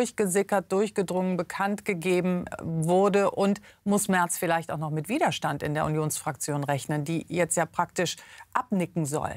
durchgesickert, durchgedrungen, bekannt gegeben wurde? Und muss Merz vielleicht auch noch mit Widerstand in der Unionsfraktion rechnen, die jetzt ja praktisch abnicken soll?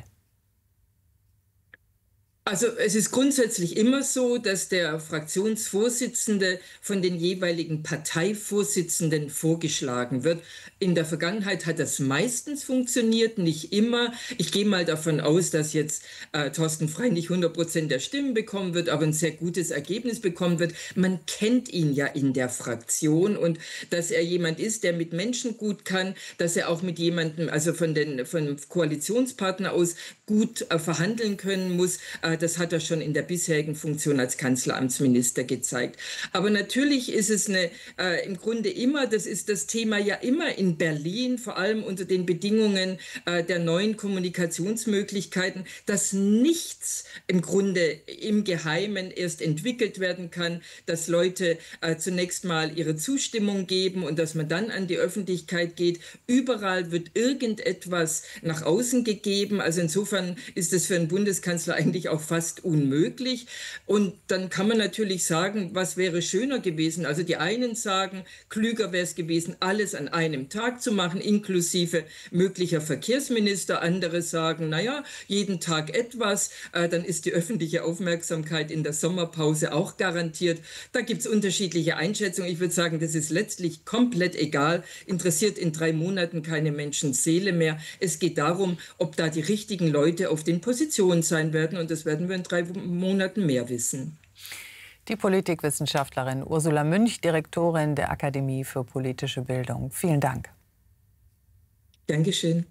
Also es ist grundsätzlich immer so, dass der Fraktionsvorsitzende von den jeweiligen Parteivorsitzenden vorgeschlagen wird. In der Vergangenheit hat das meistens funktioniert, nicht immer. Ich gehe mal davon aus, dass jetzt Thorsten Frey nicht 100% der Stimmen bekommen wird, aber ein sehr gutes Ergebnis bekommen wird. Man kennt ihn ja in der Fraktion und dass er jemand ist, der mit Menschen gut kann, dass er auch mit jemandem, also vom Koalitionspartner aus gut verhandeln können muss. Das hat er schon in der bisherigen Funktion als Kanzleramtsminister gezeigt. Aber natürlich ist es im Grunde immer, das ist das Thema ja immer in Berlin, vor allem unter den Bedingungen der neuen Kommunikationsmöglichkeiten, dass nichts im Grunde im Geheimen erst entwickelt werden kann, dass Leute zunächst mal ihre Zustimmung geben und dass man dann an die Öffentlichkeit geht. Überall wird irgendetwas nach außen gegeben. Also insofern ist es für einen Bundeskanzler eigentlich auch fast unmöglich. Und dann kann man natürlich sagen, was wäre schöner gewesen? Also die einen sagen, klüger wäre es gewesen, alles an einem Tag zu machen, inklusive möglicher Verkehrsminister. Andere sagen, naja, jeden Tag etwas, dann ist die öffentliche Aufmerksamkeit in der Sommerpause auch garantiert. Da gibt es unterschiedliche Einschätzungen. Ich würde sagen, das ist letztlich komplett egal. Interessiert in 3 Monaten keine Menschenseele mehr. Es geht darum, ob da die richtigen Leute auf den Positionen sein werden. Und das werden wir in 3 Monaten mehr wissen. Die Politikwissenschaftlerin Ursula Münch, Direktorin der Akademie für politische Bildung. Vielen Dank. Dankeschön.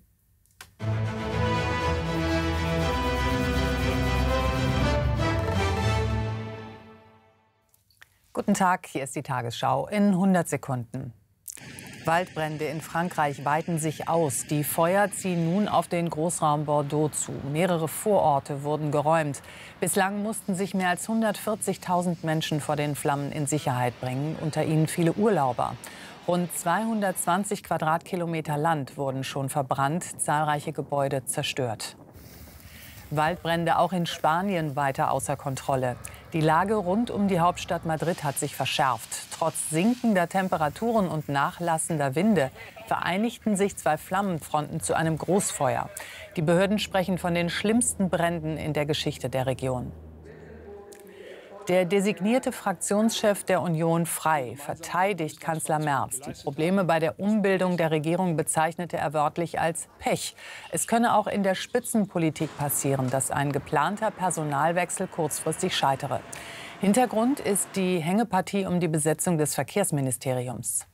Guten Tag, hier ist die Tagesschau in 100 Sekunden. Waldbrände in Frankreich weiten sich aus. Die Feuer ziehen nun auf den Großraum Bordeaux zu. Mehrere Vororte wurden geräumt. Bislang mussten sich mehr als 140.000 Menschen vor den Flammen in Sicherheit bringen, unter ihnen viele Urlauber. Rund 220 Quadratkilometer Land wurden schon verbrannt, zahlreiche Gebäude zerstört. Waldbrände auch in Spanien weiter außer Kontrolle. Die Lage rund um die Hauptstadt Madrid hat sich verschärft. Trotz sinkender Temperaturen und nachlassender Winde vereinigten sich 2 Flammenfronten zu einem Großfeuer. Die Behörden sprechen von den schlimmsten Bränden in der Geschichte der Region. Der designierte Fraktionschef der Union Frei verteidigt Kanzler Merz. Die Probleme bei der Umbildung der Regierung bezeichnete er wörtlich als Pech. Es könne auch in der Spitzenpolitik passieren, dass ein geplanter Personalwechsel kurzfristig scheitere. Hintergrund ist die Hängepartie um die Besetzung des Verkehrsministeriums.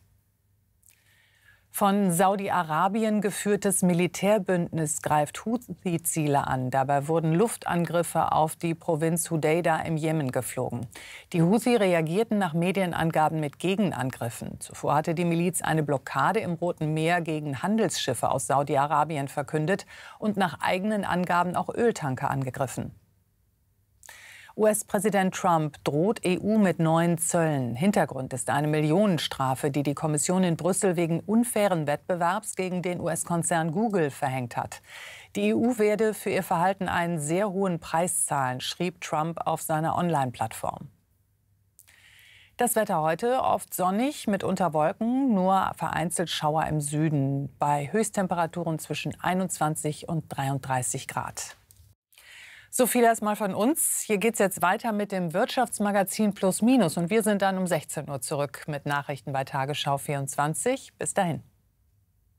Von Saudi-Arabien geführtes Militärbündnis greift Houthi-Ziele an. Dabei wurden Luftangriffe auf die Provinz Hudeida im Jemen geflogen. Die Houthi reagierten nach Medienangaben mit Gegenangriffen. Zuvor hatte die Miliz eine Blockade im Roten Meer gegen Handelsschiffe aus Saudi-Arabien verkündet und nach eigenen Angaben auch Öltanker angegriffen. US-Präsident Trump droht EU mit neuen Zöllen. Hintergrund ist eine Millionenstrafe, die die Kommission in Brüssel wegen unfairen Wettbewerbs gegen den US-Konzern Google verhängt hat. Die EU werde für ihr Verhalten einen sehr hohen Preis zahlen, schrieb Trump auf seiner Online-Plattform. Das Wetter heute oft sonnig, mitunter Wolken, nur vereinzelt Schauer im Süden, bei Höchsttemperaturen zwischen 21 und 33 Grad. So viel erstmal von uns. Hier geht's jetzt weiter mit dem Wirtschaftsmagazin Plus Minus. Und wir sind dann um 16 Uhr zurück mit Nachrichten bei Tagesschau 24. Bis dahin.